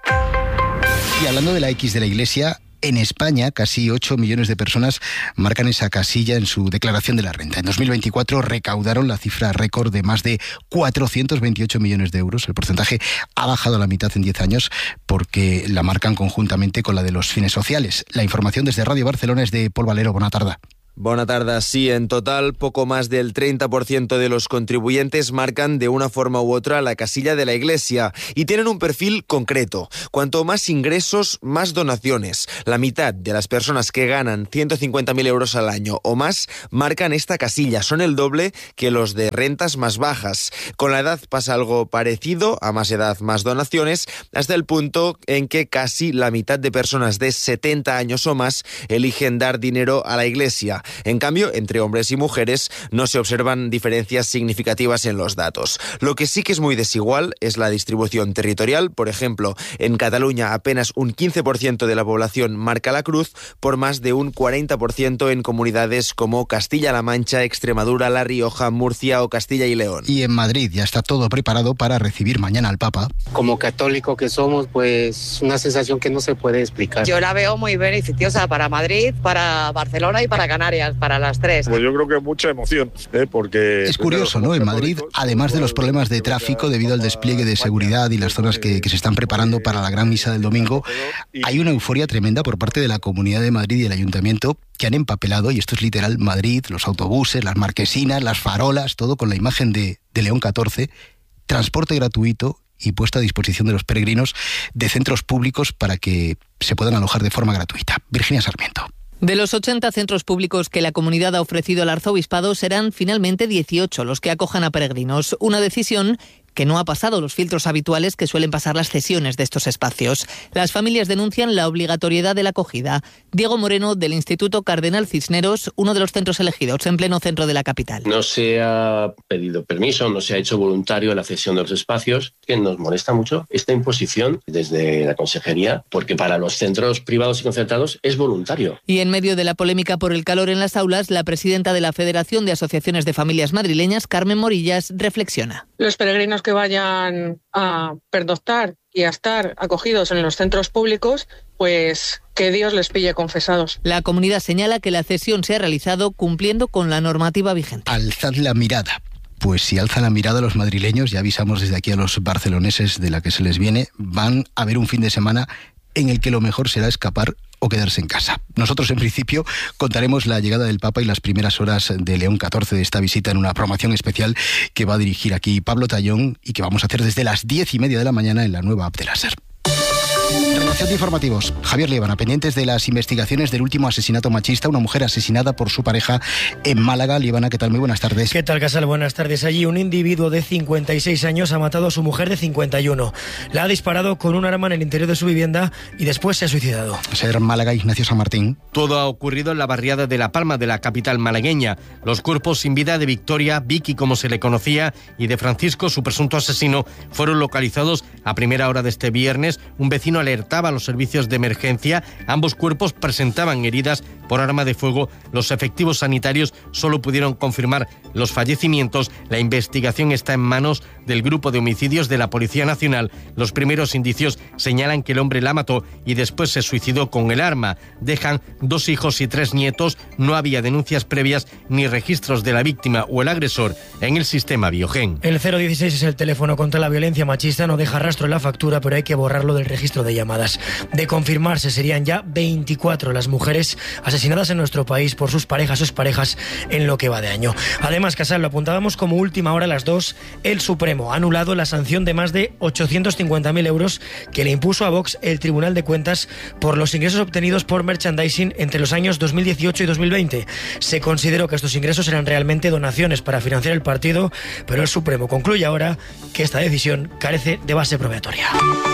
Y hablando de la X de la Iglesia, en España, casi ocho millones de personas marcan esa casilla en su declaración de la renta. En dos mil veinticuatro recaudaron la cifra récord de más de cuatrocientos veintiocho millones de euros. El porcentaje ha bajado a la mitad en diez años porque la marcan conjuntamente con la de los fines sociales. La información desde Radio Barcelona es de Pol Valero. Buena tarde. Bona tarda. Sí, en total, poco más del treinta por ciento de los contribuyentes marcan de una forma u otra la casilla de la Iglesia y tienen un perfil concreto. Cuanto más ingresos, más donaciones. La mitad de las personas que ganan ciento cincuenta mil euros al año o más marcan esta casilla. Son el doble que los de rentas más bajas. Con la edad pasa algo parecido, a más edad más donaciones, hasta el punto en que casi la mitad de personas de setenta años o más eligen dar dinero a la Iglesia. En cambio, entre hombres y mujeres no se observan diferencias significativas en los datos. Lo que sí que es muy desigual es la distribución territorial. Por ejemplo, en Cataluña apenas un quince por ciento de la población marca la cruz, por más de un cuarenta por ciento en comunidades como Castilla-La Mancha, Extremadura, La Rioja, Murcia o Castilla y León. Y en Madrid ya está todo preparado para recibir mañana al Papa. Como católico que somos, pues una sensación que no se puede explicar. Yo la veo muy beneficiosa para Madrid, para Barcelona y para Canarias. Para las tres. Pues yo creo que mucha emoción, ¿eh? Porque... Es curioso, ¿no? En Madrid, además de los problemas de tráfico debido al despliegue de seguridad y las zonas que, que se están preparando para la gran misa del domingo, hay una euforia tremenda por parte de la Comunidad de Madrid y el Ayuntamiento que han empapelado, y esto es literal, Madrid, los autobuses, las marquesinas, las farolas, todo con la imagen de, de León catorce, transporte gratuito y puesta a disposición de los peregrinos de centros públicos para que se puedan alojar de forma gratuita. Virginia Sarmiento. De los ochenta centros públicos que la comunidad ha ofrecido al arzobispado, serán finalmente dieciocho los que acojan a peregrinos. Una decisión que no ha pasado los filtros habituales que suelen pasar las cesiones de estos espacios. Las familias denuncian la obligatoriedad de la acogida. Diego Moreno, del Instituto Cardenal Cisneros, uno de los centros elegidos en pleno centro de la capital. No se ha pedido permiso, no se ha hecho voluntario la cesión de los espacios, que nos molesta mucho esta imposición desde la consejería, porque para los centros privados y concertados es voluntario. Y en medio de la polémica por el calor en las aulas, la presidenta de la Federación de Asociaciones de Familias Madrileñas, Carmen Morillas, reflexiona. Los peregrinos que vayan a pernoctar y a estar acogidos en los centros públicos, pues que Dios les pille confesados. La comunidad señala que la cesión se ha realizado cumpliendo con la normativa vigente. Alzad la mirada. Pues si alzan la mirada los madrileños, ya avisamos desde aquí a los barceloneses de la que se les viene, van a ver un fin de semana en el que lo mejor será escapar o quedarse en casa. Nosotros, en principio, contaremos la llegada del Papa y las primeras horas de León catorce de esta visita en una programación especial que va a dirigir aquí Pablo Tallón y que vamos a hacer desde las diez y media de la mañana en la nueva app de la SER. Redacción de informativos. Javier Liébana, pendientes de las investigaciones del último asesinato machista, una mujer asesinada por su pareja en Málaga. Liébana, ¿qué tal? Muy buenas tardes. ¿Qué tal, Casal? Buenas tardes. Allí un individuo de cincuenta y seis años ha matado a su mujer de cincuenta y uno. La ha disparado con un arma en el interior de su vivienda y después se ha suicidado. Ser Málaga, Ignacio San Martín. Todo ha ocurrido en la barriada de La Palma, de la capital malagueña. Los cuerpos sin vida de Victoria, Vicky como se le conocía, y de Francisco, su presunto asesino, fueron localizados a primera hora de este viernes. Un vecino alertaba a los servicios de emergencia. Ambos cuerpos presentaban heridas por arma de fuego. Los efectivos sanitarios solo pudieron confirmar los fallecimientos. La investigación está en manos del Grupo de Homicidios de la Policía Nacional. Los primeros indicios señalan que el hombre la mató y después se suicidó con el arma. Dejan dos hijos y tres nietos. No había denuncias previas ni registros de la víctima o el agresor en el sistema Biogen. El cero dieciséis es el teléfono contra la violencia machista. No deja rastro en la factura, pero hay que borrarlo del registro de llamadas. De confirmarse, serían ya veinticuatro las mujeres asesinadas en nuestro país por sus parejas o exparejas en lo que va de año. Además, Casal, lo apuntábamos como última hora a las dos, el Supremo ha anulado la sanción de más de ochocientos cincuenta mil euros que le impuso a Vox el Tribunal de Cuentas por los ingresos obtenidos por merchandising entre los años dos mil dieciocho y dos mil veinte. Se consideró que estos ingresos eran realmente donaciones para financiar el partido, pero el Supremo concluye ahora que esta decisión carece de base probatoria.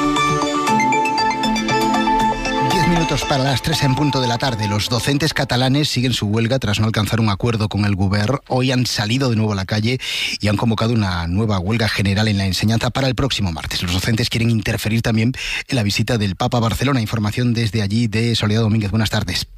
Minutos para las tres en punto de la tarde. Los docentes catalanes siguen su huelga tras no alcanzar un acuerdo con el Govern. Hoy han salido de nuevo a la calle y han convocado una nueva huelga general en la enseñanza para el próximo martes. Los docentes quieren interferir también en la visita del Papa a Barcelona. Información desde allí de Soledad Domínguez. Buenas tardes.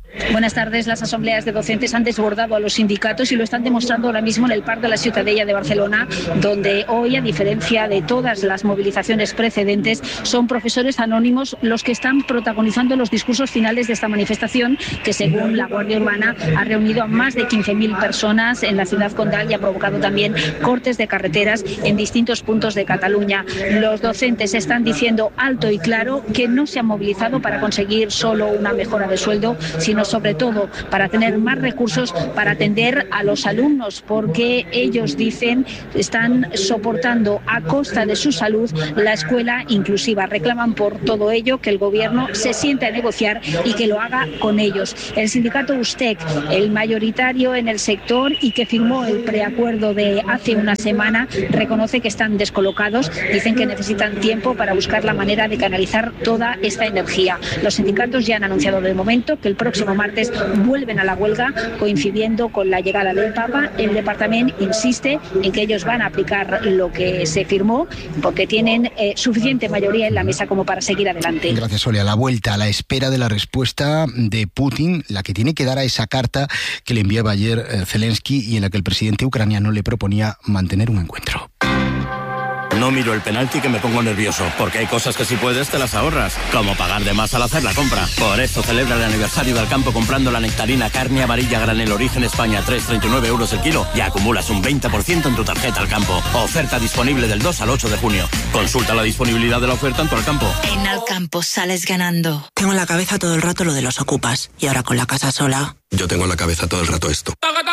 Buenas tardes. Las asambleas de docentes han desbordado a los sindicatos y lo están demostrando ahora mismo en el Parc de la Ciutadella de Barcelona, donde hoy, a diferencia de todas las movilizaciones precedentes, son profesores anónimos los que están protagonizando los discursos finales de esta manifestación, que según la Guardia Urbana ha reunido a más de quince mil personas en la ciudad condal y ha provocado también cortes de carreteras en distintos puntos de Cataluña. Los docentes están diciendo alto y claro que no se han movilizado para conseguir solo una mejora de sueldo, sino sobre todo para tener más recursos para atender a los alumnos, porque ellos dicen están soportando a costa de su salud la escuela inclusiva. Reclaman por todo ello que el gobierno se siente a negociar y que lo haga con ellos. El sindicato Ustec, el mayoritario en el sector y que firmó el preacuerdo de hace una semana, reconoce que están descolocados. Dicen que necesitan tiempo para buscar la manera de canalizar toda esta energía. Los sindicatos ya han anunciado de momento que el próximo martes vuelven a la huelga, coincidiendo con la llegada del Papa. El departamento insiste en que ellos van a aplicar lo que se firmó porque tienen eh, suficiente mayoría en la mesa como para seguir adelante. Gracias, Solia. La vuelta a la espera de la respuesta de Putin, la que tiene que dar a esa carta que le enviaba ayer eh, Zelensky y en la que el presidente ucraniano le proponía mantener un encuentro. No miro el penalti que me pongo nervioso, porque hay cosas que si puedes te las ahorras, como pagar de más al hacer la compra. Por eso celebra el aniversario del campo comprando la nectarina carne amarilla granel Origen España, tres coma treinta y nueve euros el kilo, y acumulas un veinte por ciento en tu tarjeta Al Campo. Oferta disponible del dos al ocho de junio. Consulta la disponibilidad de la oferta en tu Al Campo. En Al Campo sales ganando. Tengo en la cabeza todo el rato lo de los ocupas, y ahora con la casa sola... Yo tengo en la cabeza todo el rato esto.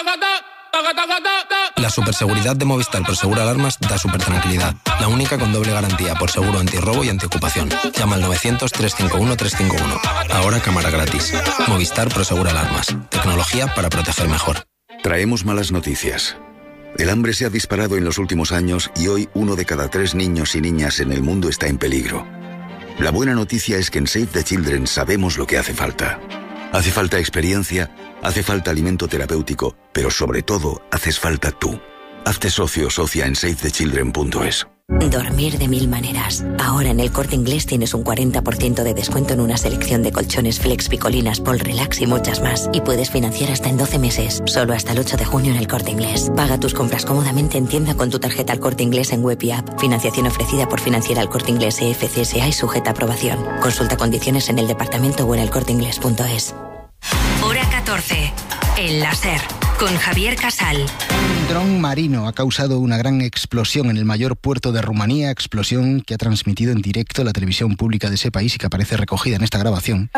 La superseguridad de Movistar Prosegura Alarmas da super tranquilidad. La única con doble garantía por seguro antirrobo y antiocupación. Llama al novecientos, trescientos cincuenta y uno, trescientos cincuenta y uno. Ahora cámara gratis. Movistar Prosegura Alarmas. Tecnología para proteger mejor. Traemos malas noticias. El hambre se ha disparado en los últimos años y hoy uno de cada tres niños y niñas en el mundo está en peligro. La buena noticia es que en Save the Children sabemos lo que hace falta. Hace falta experiencia, hace falta alimento terapéutico, pero sobre todo, haces falta tú. Hazte socio o socia en save the children punto es. Dormir de mil maneras. Ahora en el Corte Inglés tienes un cuarenta por ciento de descuento en una selección de colchones Flex, Picolinas, Pol Relax y muchas más. Y puedes financiar hasta en doce meses. Solo hasta el ocho de junio en el Corte Inglés. Paga tus compras cómodamente en tienda con tu tarjeta El Corte Inglés en web y app. Financiación ofrecida por Financiera El Corte Inglés E F C S A y sujeta a aprobación. Consulta condiciones en el departamento o en el corte inglés punto es. Hora catorce. El láser. Con Javier Casal. Un dron marino ha causado una gran explosión en el mayor puerto de Rumanía, explosión que ha transmitido en directo la televisión pública de ese país y que aparece recogida en esta grabación.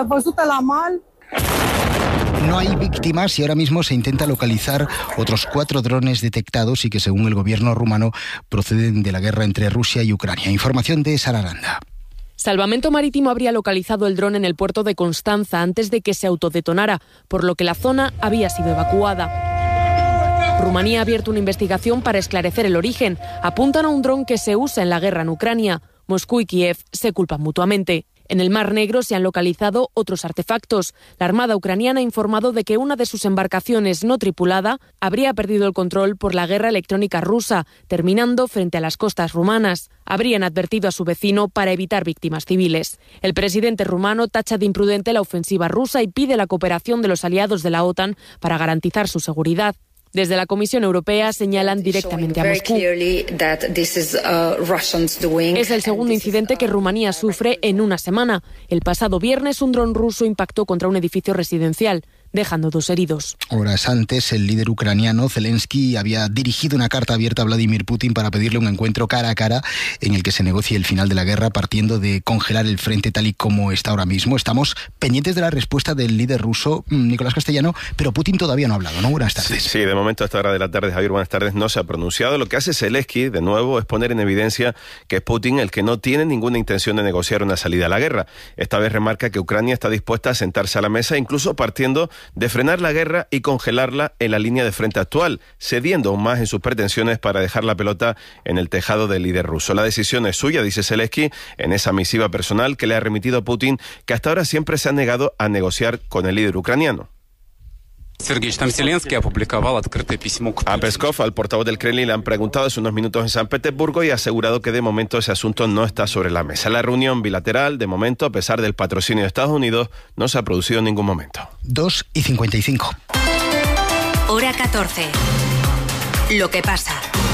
No hay víctimas y ahora mismo se intenta localizar otros cuatro drones detectados y que, según el gobierno rumano, proceden de la guerra entre Rusia y Ucrania. Información de Sara Aranda. Salvamento Marítimo habría localizado el dron en el puerto de Constanza antes de que se autodetonara, por lo que la zona había sido evacuada. Rumanía ha abierto una investigación para esclarecer el origen. Apuntan a un dron que se usa en la guerra en Ucrania. Moscú y Kiev se culpan mutuamente. En el Mar Negro se han localizado otros artefactos. La Armada ucraniana ha informado de que una de sus embarcaciones no tripulada habría perdido el control por la guerra electrónica rusa, terminando frente a las costas rumanas. Habrían advertido a su vecino para evitar víctimas civiles. El presidente rumano tacha de imprudente la ofensiva rusa y pide la cooperación de los aliados de la OTAN para garantizar su seguridad. Desde la Comisión Europea señalan directamente a Moscú. Es el segundo incidente que Rumanía sufre en una semana. El pasado viernes un dron ruso impactó contra un edificio residencial, dejando dos heridos. Horas antes, el líder ucraniano Zelensky había dirigido una carta abierta a Vladimir Putin para pedirle un encuentro cara a cara en el que se negocie el final de la guerra, partiendo de congelar el frente tal y como está ahora mismo. Estamos pendientes de la respuesta del líder ruso, Nicolás Castellano, pero Putin todavía no ha hablado, ¿no? Buenas tardes. Sí, sí, de momento a esta hora de la tarde, Javier, buenas tardes, no se ha pronunciado. Lo que hace Zelensky, de nuevo, es poner en evidencia que es Putin el que no tiene ninguna intención de negociar una salida a la guerra. Esta vez remarca que Ucrania está dispuesta a sentarse a la mesa, incluso partiendo de frenar la guerra y congelarla en la línea de frente actual, cediendo aún más en sus pretensiones para dejar la pelota en el tejado del líder ruso. La decisión es suya, dice Zelensky en esa misiva personal que le ha remitido a Putin, que hasta ahora siempre se ha negado a negociar con el líder ucraniano. A Peskov, al portavoz del Kremlin, le han preguntado hace unos minutos en San Petersburgo y ha asegurado que de momento ese asunto no está sobre la mesa. La reunión bilateral, de momento, a pesar del patrocinio de Estados Unidos, no se ha producido en ningún momento. dos y cincuenta y cinco. Hora catorce. Lo que pasa.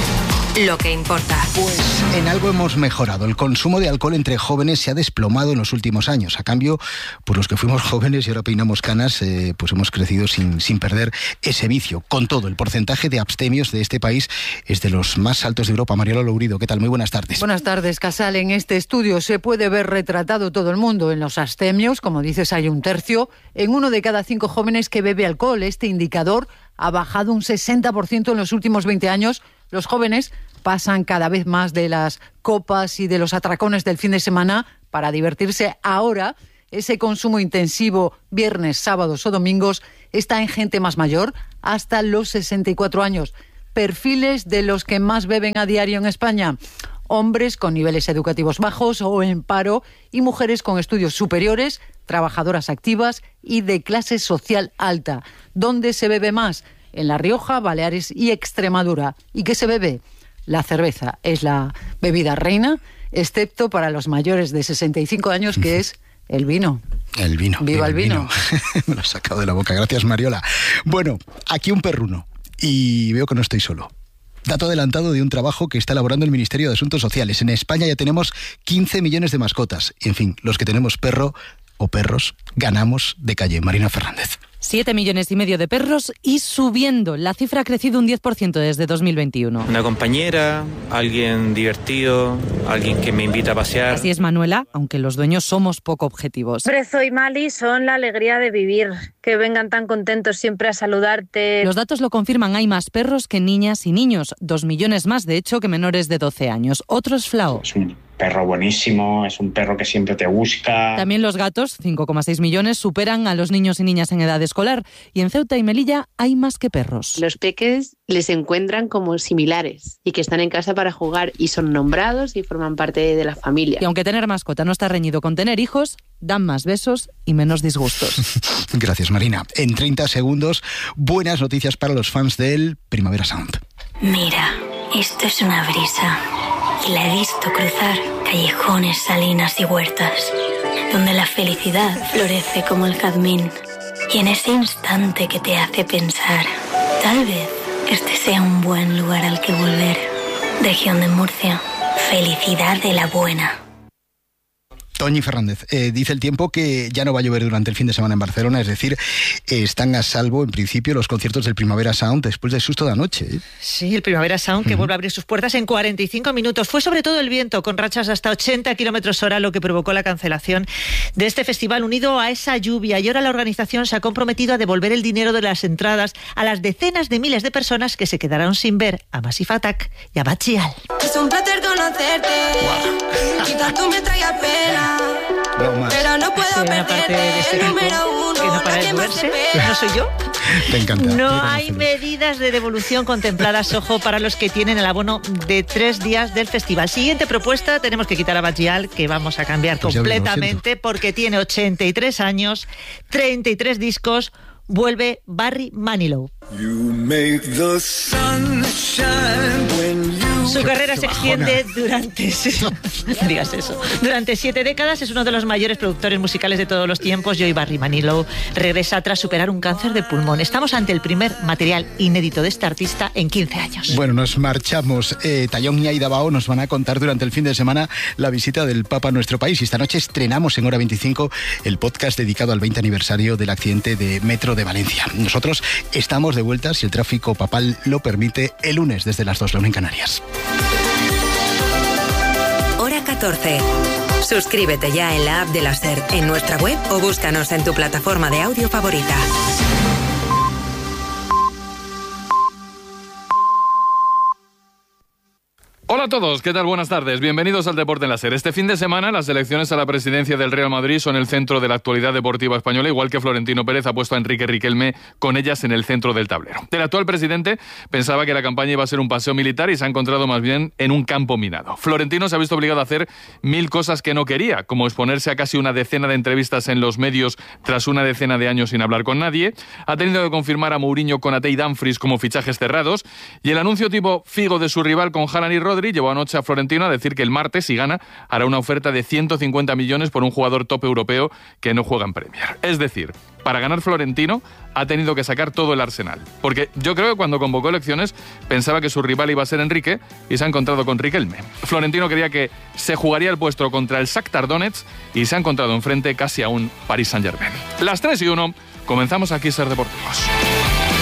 Lo que importa. Pues en algo hemos mejorado. El consumo de alcohol entre jóvenes se ha desplomado en los últimos años. A cambio, pues los que fuimos jóvenes y ahora peinamos canas, eh, pues hemos crecido sin, sin perder ese vicio. Con todo, el porcentaje de abstemios de este país es de los más altos de Europa. Mariola Lourido, ¿qué tal? Muy buenas tardes. Buenas tardes, Casal. En este estudio se puede ver retratado todo el mundo. En los abstemios, como dices, hay un tercio. En uno de cada cinco jóvenes que bebe alcohol. Este indicador ha bajado un sesenta por ciento en los últimos veinte años. Los jóvenes pasan cada vez más de las copas y de los atracones del fin de semana para divertirse. Ahora, ese consumo intensivo viernes, sábados o domingos está en gente más mayor, hasta los sesenta y cuatro años. Perfiles de los que más beben a diario en España: hombres con niveles educativos bajos o en paro y mujeres con estudios superiores, trabajadoras activas y de clase social alta. ¿Dónde se bebe más? En La Rioja, Baleares y Extremadura. ¿Y qué se bebe? La cerveza es la bebida reina, excepto para los mayores de sesenta y cinco años, que es el vino. El vino. ¡Viva el vino! vino. Me lo has sacado de la boca. Gracias, Mariola. Bueno, aquí un perruno. Y veo que no estoy solo. Dato adelantado de un trabajo que está elaborando el Ministerio de Asuntos Sociales. En España ya tenemos quince millones de mascotas. Y, en fin, los que tenemos perro o perros ganamos de calle. Marina Fernández. Siete millones y medio de perros y subiendo. La cifra ha crecido un diez por ciento desde dos mil veintiuno. Una compañera, alguien divertido, alguien que me invita a pasear. Así es Manuela, aunque los dueños somos poco objetivos. Brezo y Mali son la alegría de vivir. Que vengan tan contentos siempre a saludarte. Los datos lo confirman, hay más perros que niñas y niños. Dos millones más, de hecho, que menores de doce años. Otro es Flao. Es un perro buenísimo, es un perro que siempre te busca. También los gatos, cinco coma seis millones, superan a los niños y niñas en edad escolar. Y en Ceuta y Melilla hay más que perros. Los peques les encuentran como similares y que están en casa para jugar y son nombrados y forman parte de la familia. Y aunque tener mascota no está reñido con tener hijos, dan más besos y menos disgustos. Gracias, Marina. En treinta segundos, buenas noticias para los fans del Primavera Sound. Mira, esto es una brisa y la he visto cruzar callejones, salinas y huertas, donde la felicidad florece como el jazmín. Y en ese instante que te hace pensar, tal vez este sea un buen lugar al que volver. Región de Murcia, felicidad de la buena. Toñi Fernández, eh, dice el tiempo que ya no va a llover durante el fin de semana en Barcelona, es decir, eh, están a salvo en principio los conciertos del Primavera Sound después del susto de anoche. ¿eh? Sí, el Primavera Sound que uh-huh. vuelve a abrir sus puertas en cuarenta y cinco minutos. Fue sobre todo el viento, con rachas de hasta ochenta kilómetros hora, lo que provocó la cancelación de este festival, unido a esa lluvia. Y ahora la organización se ha comprometido a devolver el dinero de las entradas a las decenas de miles de personas que se quedaron sin ver a Massive Attack y a Bachial. Es un placer conocerte, wow. Quizás tú me traigas pena. No pero no puedo sí, perderte de ese el número uno, que no para de moverse, no soy yo. Te encanta. No hay medidas de devolución contempladas, ojo, para los que tienen el abono de tres días del festival. Siguiente propuesta, tenemos que quitar a Bachial, que vamos a cambiar pues completamente, porque tiene ochenta y tres años, treinta y tres discos. Vuelve Barry Manilow. Su carrera se extiende durante no digas eso. Durante siete décadas es uno de los mayores productores musicales de todos los tiempos. Y hoy Barry Manilow regresa tras superar un cáncer de pulmón. Estamos ante el primer material inédito de este artista en quince años. Bueno, nos marchamos. Eh, Tayón y Aida Bao nos van a contar durante el fin de semana la visita del Papa a nuestro país. Y esta noche estrenamos en Hora veinticinco el podcast dedicado al veinte aniversario del accidente de Metro de Valencia. Nosotros estamos de vuelta, si el tráfico papal lo permite, el lunes desde las dos, la una en Canarias. Hora catorce. Suscríbete ya en la app de la SER, en nuestra web o búscanos en tu plataforma de audio favorita. Hola a todos, ¿qué tal? Buenas tardes, bienvenidos al Deporte en la SER. Este fin de semana las elecciones a la presidencia del Real Madrid son el centro de la actualidad deportiva española, igual que Florentino Pérez ha puesto a Enrique Riquelme con ellas en el centro del tablero. El actual presidente pensaba que la campaña iba a ser un paseo militar y se ha encontrado más bien en un campo minado. Florentino se ha visto obligado a hacer mil cosas que no quería, como exponerse a casi una decena de entrevistas en los medios tras una decena de años sin hablar con nadie, ha tenido que confirmar a Mourinho, Konaté y Dumfries como fichajes cerrados, y el anuncio tipo Figo de su rival con Haaland y Rodri llevó anoche a Florentino a decir que el martes, si gana, hará una oferta de ciento cincuenta millones por un jugador top europeo que no juega en Premier. Es decir, para ganar Florentino ha tenido que sacar todo el arsenal. Porque yo creo que cuando convocó elecciones pensaba que su rival iba a ser Enrique y se ha encontrado con Riquelme. Florentino creía que se jugaría el puesto contra el Shakhtar Donetsk y se ha encontrado enfrente casi a un Paris Saint-Germain. Las tres y uno, comenzamos aquí Ser Deportivos.